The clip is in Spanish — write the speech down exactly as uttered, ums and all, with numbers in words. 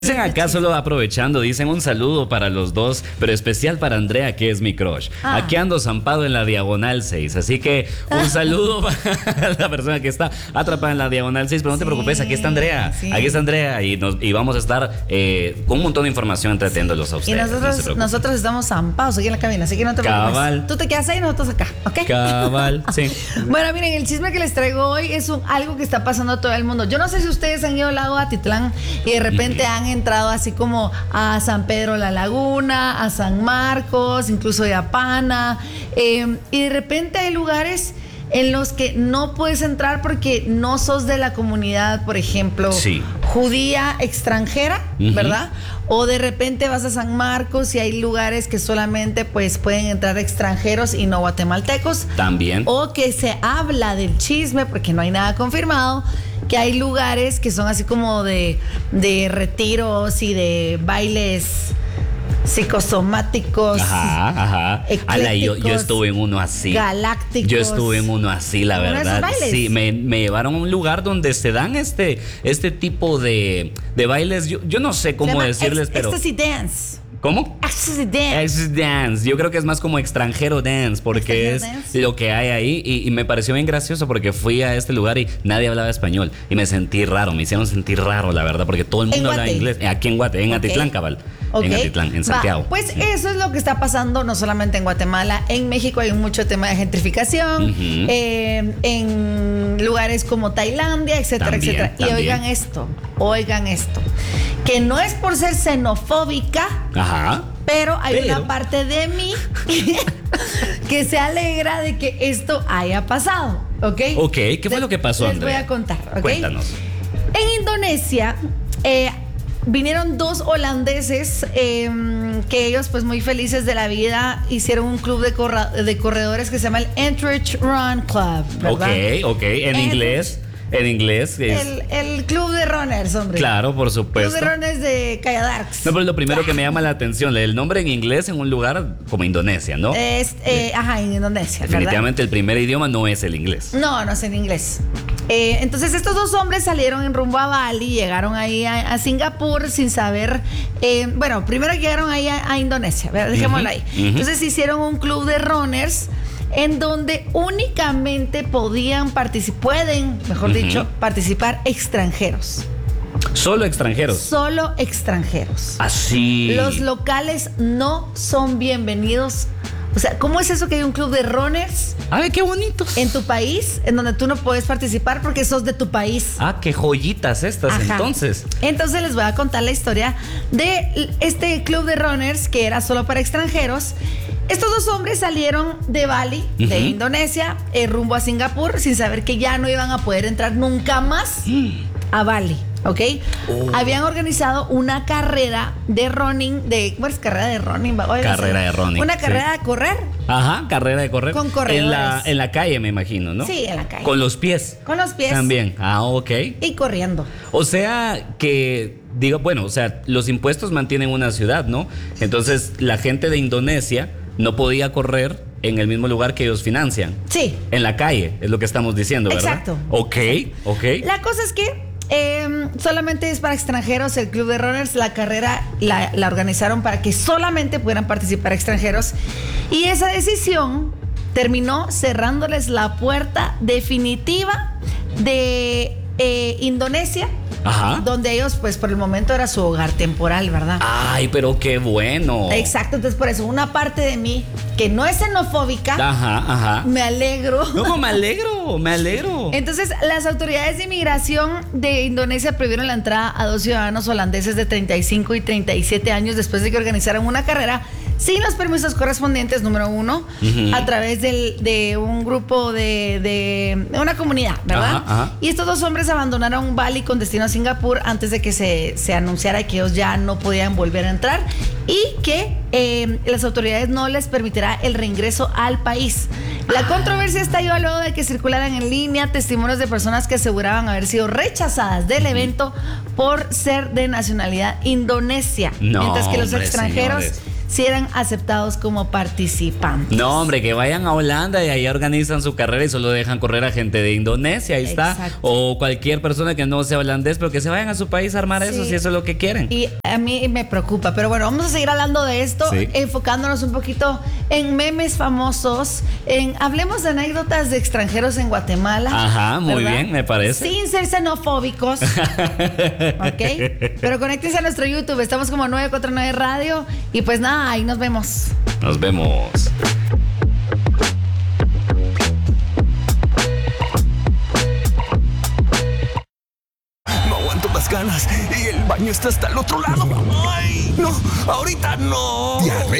Dicen acá, solo aprovechando, dicen un saludo para los dos, pero especial para Andrea, que es mi crush. Ah. Aquí ando zampado en la diagonal seis, así que un saludo para la persona que está atrapada en la diagonal seis, pero no te sí, preocupes, aquí está Andrea, sí. aquí está Andrea y, nos, y vamos a estar eh, con un montón de información entreteniéndolos a ustedes. Y nosotros, no nosotros estamos zampados aquí en la cabina, así que no te preocupes. Cabal. Tú te quedas ahí y nosotros acá, ¿ok? Cabal, sí. Bueno, miren, el chisme que les traigo hoy es un, algo que está pasando a todo el mundo. Yo no sé si ustedes han ido al lago Atitlán y de repente uh-huh. han entrado así como a San Pedro la Laguna, a San Marcos, incluso de Apana, eh, y de repente hay lugares en los que no puedes entrar porque no sos de la comunidad, por ejemplo, sí. judía extranjera, uh-huh. ¿verdad? O de repente vas a San Marcos y hay lugares que solamente pues pueden entrar extranjeros y no guatemaltecos. También. O que se habla del chisme, porque no hay nada confirmado, que hay lugares que son así como de, de retiros y de bailes psicosomáticos. Ajá, ajá. Ala, yo, yo estuve en uno así. Galácticos. Yo estuve en uno así, la verdad. Sí, me, me llevaron a un lugar donde se dan este, este tipo de, de bailes. Yo, yo no sé cómo decirles, ex, pero. Ecstasy Dance. ¿Cómo? Ecstasy Dance. Ecstasy Dance. Yo creo que es más como extranjero dance, porque es dance? lo que hay ahí. Y, y me pareció bien gracioso porque fui a este lugar y nadie hablaba español. Y me sentí raro, me hicieron sentir raro, la verdad, porque todo el mundo hablaba inglés. Aquí en Guate, en okay. Atitlán, cabal. Okay. En Atitlán, en Santiago. Va, pues sí. eso es lo que está pasando, no solamente en Guatemala. En México hay mucho tema de gentrificación. Uh-huh. eh, en lugares como Tailandia, etcétera, también, etcétera. También. Y oigan esto, oigan esto. Que no es por ser xenofóbica. Ajá. Pero hay pero. una parte de mí que se alegra de que esto haya pasado, ¿ok? Ok, ¿qué fue les, lo que pasó, les Andrea? Les voy a contar, ¿ok? Cuéntanos. En Indonesia eh, vinieron dos holandeses eh, que ellos, pues muy felices de la vida, hicieron un club de, corra- de corredores que se llama el Entrich Run Club, ¿verdad? Ok, ok, en Ent- inglés. En inglés es... El, el club de runners, hombre. Claro, por supuesto. Club de runners de Kayadarks. No, pero lo primero que me llama la atención, el nombre en inglés en un lugar como Indonesia, ¿no? Es, eh, ajá, en Indonesia. Definitivamente ¿verdad? el primer idioma no es el inglés. No, no es en inglés. Eh, entonces estos dos hombres salieron en rumbo a Bali, llegaron ahí a, a Singapur sin saber, eh, bueno, primero llegaron ahí a, a Indonesia, dejémoslo uh-huh, ahí. Uh-huh. Entonces hicieron un club de runners en donde únicamente podían participar, pueden, mejor uh-huh. dicho, participar extranjeros. ¿Solo extranjeros? Solo extranjeros. Así. Los locales no son bienvenidos. O sea, ¿cómo es eso que hay un club de runners? ¡Ay, qué bonito! En tu país, en donde tú no puedes participar porque sos de tu país. Ah, qué joyitas estas. Ajá. entonces. Entonces les voy a contar la historia de este club de runners que era solo para extranjeros. Estos dos hombres salieron de Bali, uh-huh. de Indonesia, eh, rumbo a Singapur, sin saber que ya no iban a poder entrar nunca más uh-huh. a Bali. ¿Ok? Oh. Habían organizado una carrera de running, de, ¿cómo es carrera de running? Oiga, carrera de running. Una carrera sí. de correr. Ajá, carrera de correr. Con corredores. En la, en la calle, me imagino, ¿no? Sí, en la calle. Con los pies. Con los pies. También. Ah, ok. Y corriendo. O sea que, digo, bueno, o sea, los impuestos mantienen una ciudad, ¿no? Entonces, la gente de Indonesia no podía correr en el mismo lugar que ellos financian. Sí. En la calle, es lo que estamos diciendo, ¿verdad? Exacto. Ok, ok. La cosa es que Eh, solamente es para extranjeros el club de runners. La carrera la, la organizaron para que solamente pudieran participar extranjeros y esa decisión terminó cerrándoles la puerta definitiva de eh, Indonesia. Ajá. Donde ellos, pues por el momento era su hogar temporal, ¿verdad? Ay, pero qué bueno. Exacto, entonces por eso una parte de mí que no es xenofóbica, ajá, ajá. me alegro. No, me alegro, me alegro. Entonces, las autoridades de inmigración de Indonesia prohibieron la entrada a dos ciudadanos holandeses de treinta y cinco y treinta y siete años después de que organizaran una carrera sin los permisos correspondientes, número uno, uh-huh. a través del, de un grupo de, de, de una comunidad, ¿verdad? Ajá, ajá. Y estos dos hombres abandonaron Bali con destino a Singapur antes de que se, se anunciara que ellos ya no podían volver a entrar y que eh, las autoridades no les permitirá el reingreso al país. La controversia estalló luego de que circularan en línea testimonios de personas que aseguraban haber sido rechazadas del evento por ser de nacionalidad indonesia, no, mientras que los hombre, extranjeros señores. si eran aceptados como participantes. No, hombre, que vayan a Holanda y ahí organizan su carrera y solo dejan correr a gente de Indonesia, ahí está. Exacto. O cualquier persona que no sea holandés, pero que se vayan a su país a armar Sí. eso, si eso es lo que quieren. Y a mí me preocupa, pero bueno, vamos a seguir hablando de esto, Sí. enfocándonos un poquito en memes famosos, en hablemos de anécdotas de extranjeros en Guatemala. Ajá, muy ¿verdad? bien, me parece. Sin ser xenofóbicos. ¿Ok? Pero conéctense a nuestro YouTube, estamos como nueve cuatro nueve Radio y pues nada, ahí nos vemos. Nos vemos. No aguanto las ganas y el baño está hasta el otro lado. ¡Ay! No, ahorita no. Diarrea